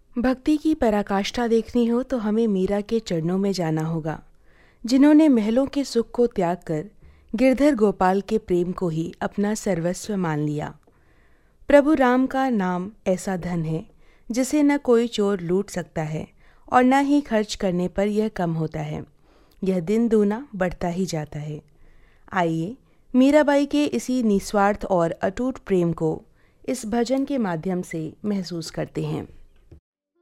भक्ति की पराकाष्ठा देखनी हो तो हमें मीरा के चरणों में जाना होगा, जिन्होंने महलों के सुख को त्याग कर गिरधर गोपाल के प्रेम को ही अपना सर्वस्व मान लिया। प्रभु राम का नाम ऐसा धन है जिसे न कोई चोर लूट सकता है और न ही खर्च करने पर यह कम होता है। यह दिन दूना बढ़ता ही जाता है। आइए मीराबाई के इसी निस्वार्थ और अटूट प्रेम को इस भजन के माध्यम से महसूस करते हैं।